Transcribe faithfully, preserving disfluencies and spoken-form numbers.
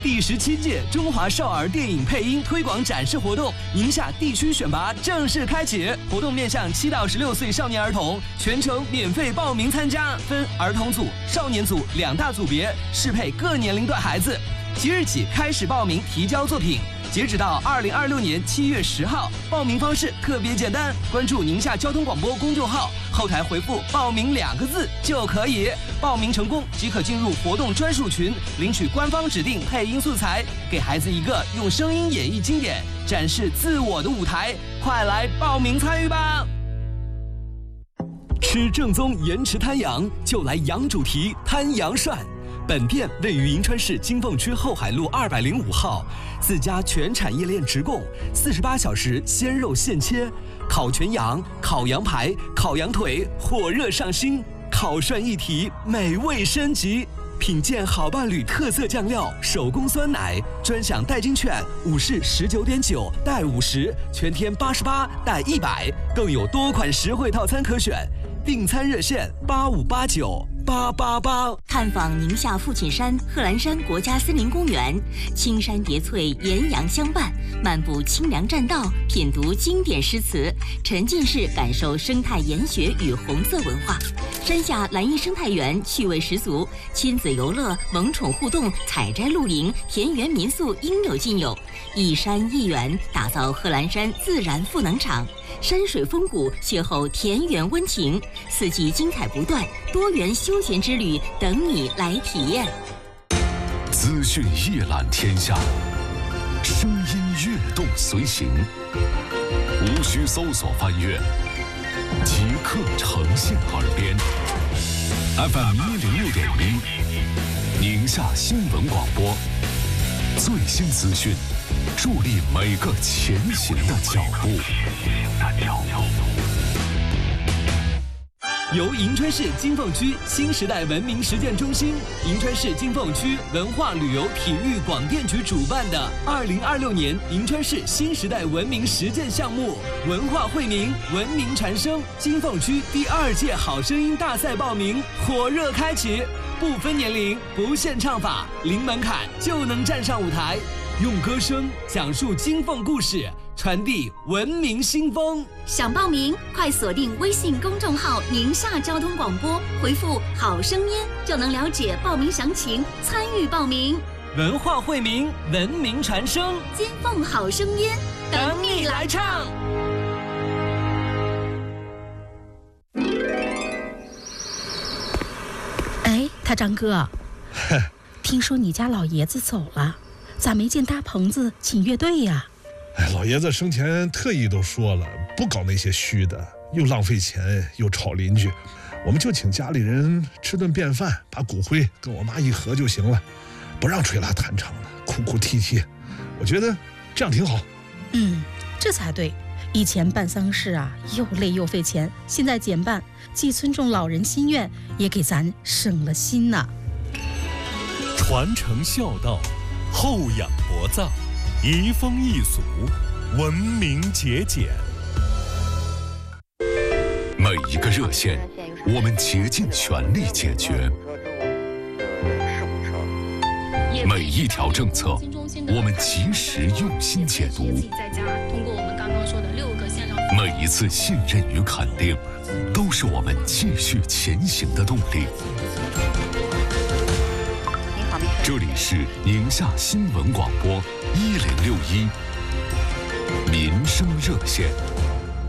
第十七届中华少儿电影配音推广展示活动宁夏地区选拔正式开启，活动面向七到十六岁少年儿童，全程免费报名参加，分儿童组、少年组两大组别，适配各年龄段孩子。即日起开始报名提交作品，截止到二零二六年七月十号。报名方式特别简单，关注宁夏交通广播公众号，后台回复“报名”两个字就可以。报名成功即可进入活动专属群，领取官方指定配音素材，给孩子一个用声音演绎经典、展示自我的舞台。快来报名参与吧！吃正宗盐池滩羊，就来羊主题滩羊涮。本店位于银川市金凤区后海路二百零五号，自家全产业链直供，四十八小时鲜肉现切，烤全羊、烤羊排、烤羊腿，火热上新，烤涮一体，美味升级。品鉴好伴侣特色酱料，手工酸奶，专享代金券，五市十九点九带五十，全天八十八带一百，更有多款实惠套餐可选。订餐热线八五八九八八八。 探访宁夏父亲山贺兰山国家森林公园，青山叠翠，岩阳相伴，漫步清凉栈道，品读经典诗词，沉浸式感受生态研学与红色文化。山下蓝荫生态园趣味十足，亲子游乐、萌宠互动、采摘露营、田园民宿应有尽有。一山一园，打造贺兰山自然赋能场。山水风谷，邂逅田园温情，四季精彩不断，多元休闲之旅等你来体验。 资讯一览天下，声音跃动随行，无需搜索翻阅，即刻呈现耳边。F M 一零六点一，宁夏新闻广播，最新资讯，助力每个前行的脚步。 由银川市金凤区新时代文明实践中心、银川市金凤区文化旅游体育广电局主办的二零二六年银川市新时代文明实践项目“文化惠民，文明传声”金凤区第二届好声音大赛报名火热开启，不分年龄，不限唱法，零门槛就能站上舞台，用歌声讲述金凤故事，传递文明新风。 想报名，快锁定微信公众号“宁夏交通广播”，回复“好声音”就能了解报名详情，参与报名。 文化惠民，文明传声， 金凤好声音，等你来唱。 哎，他张哥，听说你家老爷子走了，咋没见搭棚子请乐队呀？ 哎，老爷子生前特意都说了，不搞那些虚的，又浪费钱又吵邻居，我们就请家里人吃顿便饭，把骨灰跟我妈一合就行了，不让吹拉弹唱的，哭哭啼啼，我觉得这样挺好。 嗯，这才对。以前办丧事啊，又累又费钱，现在减半，既尊重老人心愿，也给咱省了心呐。 传承孝道，厚养薄葬，移风易俗，文明节俭。 每一个热线，我们竭尽全力解决；每一条政策，我们及时用心解读；每一次信任与肯定，都是我们继续前行的动力。这里是宁夏新闻广播一零六一民生热线。